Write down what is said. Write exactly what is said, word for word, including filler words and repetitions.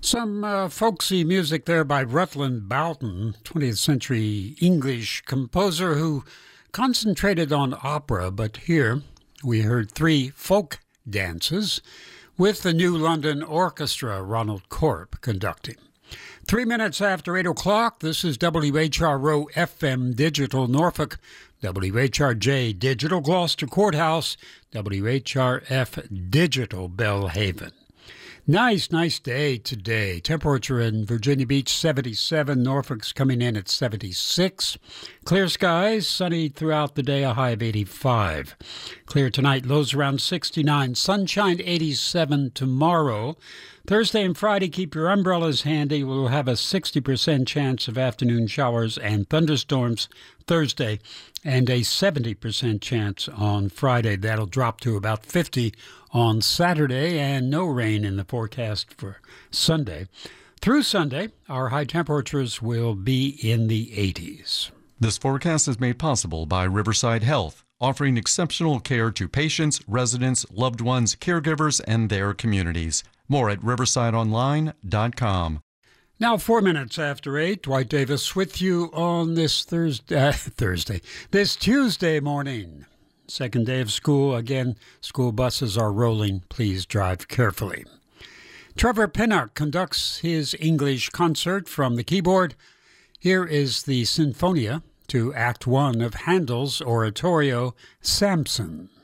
Some uh, folksy music there by Rutland Boughton, twentieth century English composer who concentrated on opera, but here we heard three folk dances with the New London Orchestra, Ronald Corp, conducting. Three minutes after eight o'clock, this is W H R O F M Digital Norfolk, W H R J Digital Gloucester Courthouse, W H R F Digital Belhaven. Nice, nice day today. Temperature in Virginia Beach, seventy-seven. Norfolk's coming in at seventy-six. Clear skies, sunny throughout the day, a high of eighty-five. Clear tonight, lows around sixty-nine. Sunshine, eighty-seven tomorrow. Thursday and Friday, keep your umbrellas handy. We'll have a sixty percent chance of afternoon showers and thunderstorms Thursday, and a seventy percent chance on Friday. That'll drop to about fifty on Saturday, and no rain in the forecast for Sunday. Through Sunday, our high temperatures will be in the eighties. This forecast is made possible by Riverside Health, offering exceptional care to patients, residents, loved ones, caregivers, and their communities. More at riverside online dot com. Now, four minutes after eight, Dwight Davis with you on this Thursday, uh, Thursday, this Tuesday morning. Second day of school. Again, school buses are rolling. Please drive carefully. Trevor Pinnock conducts his English concert from the keyboard. Here is the Sinfonia to Act One of Handel's oratorio, Samson.